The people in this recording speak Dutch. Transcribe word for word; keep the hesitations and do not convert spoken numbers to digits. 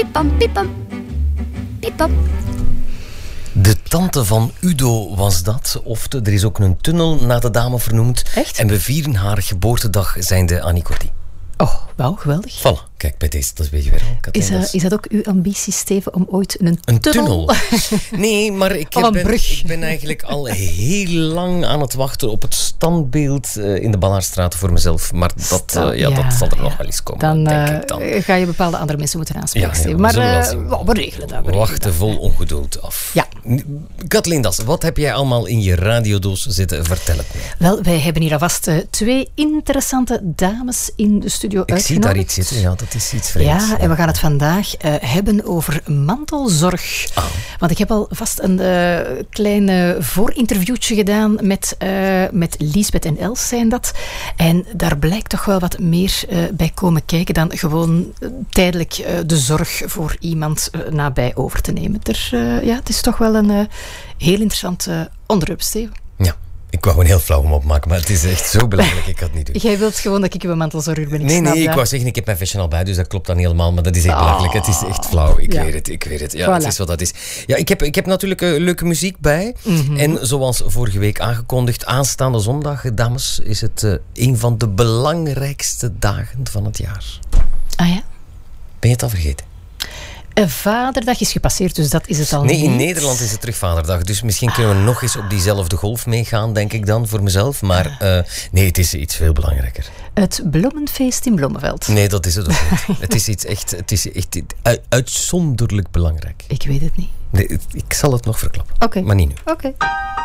Piepam, piepam. Piepam. De tante van Udo was dat. Of de, er is ook een tunnel naar de dame vernoemd. Echt? En we vieren haar geboortedag zijnde Annie Cordy. Oh, wauw, geweldig. Voilà, kijk, bij deze, dat weet je weer al. Katrien, Is, uh, dat is- is dat ook uw ambitie, Steven, om ooit een, Een tunnel... tunnel? Nee, maar ik, Of een ben, brug. ik ben eigenlijk al heel lang aan het wachten op het standbeeld uh, in de Ballaardstraat voor mezelf. Maar dat, Stel- uh, ja, ja, dat zal er ja. nog wel eens komen, Dan, denk uh, ik dan. ga je bepaalde andere mensen moeten aanspreken, Ja, ja, Steven. we Maar zullen wel uh, zien. well, we regelen dat. We We regelen wachten dat. vol ongeduld af. Ja. Kathleen Das, wat heb jij allemaal in je radiodoos zitten? Vertel het me. Wel, wij hebben hier alvast uh, twee interessante dames in de studio Ik zie daar uitgenodigd. iets zitten, ja, dat is iets vreemds. Ja, en we gaan het vandaag uh, hebben over mantelzorg. Ah. Want ik heb al vast een uh, klein uh, voorinterviewtje gedaan met, uh, met Liesbeth en Els zijn dat. En daar blijkt toch wel wat meer uh, bij komen kijken dan gewoon uh, tijdelijk uh, de zorg voor iemand uh, nabij over te nemen. Er, uh, ja, het is toch wel een uh, heel interessant uh, onderwerp, Steven. Ja, ik wou gewoon heel flauw om opmaken, maar het is echt zo belangrijk, ik kan het niet doen. Jij wilt gewoon dat ik uw mantelzorger ben. Ik Nee, snap nee, ik dat. wou zeggen, ik heb mijn fashion al bij, dus dat klopt dan niet helemaal, maar dat is echt Oh. belachelijk. Het is echt flauw, ik Ja. weet het, ik weet het. Ja, Voilà. het is wat dat is. Ja, ik heb, ik heb natuurlijk uh, leuke muziek bij. Mhm. En zoals vorige week aangekondigd, aanstaande zondag, dames, is het uh, een van de belangrijkste dagen van het jaar. Ah ja? Ben je het al vergeten? Uh, Vaderdag is gepasseerd, dus dat is het al Nee, niet. in Nederland is het terug Vaderdag. Dus misschien kunnen we nog eens op diezelfde golf meegaan, denk ik dan, voor mezelf. Maar uh, nee, het is iets veel belangrijker. Het Bloemenfeest in Bloemenveld. Nee, dat is het ook niet. Het is iets echt, het is echt u- uitzonderlijk belangrijk. Ik weet het niet. Nee, ik zal het nog verklappen. Oké. Maar niet nu. Oké.